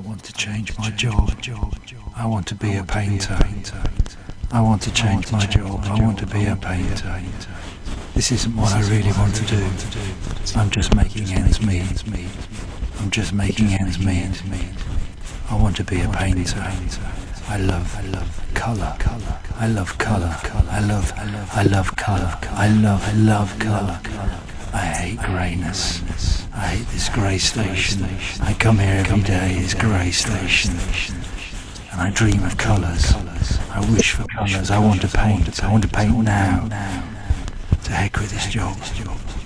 want to change my job. I want to be a painter. I want to change my job. I want to be a painter. This isn't what I really want to do. I'm just making ends meet. I'm just making ends meet. I want to be a painter. I love colour. I love colour. I love colour. I love colour. I hate greyness. I hate this grey station. I come here every day, this grey station. And I dream of colours. I wish for colours. I want to paint. I want to paint now. To heck with this job.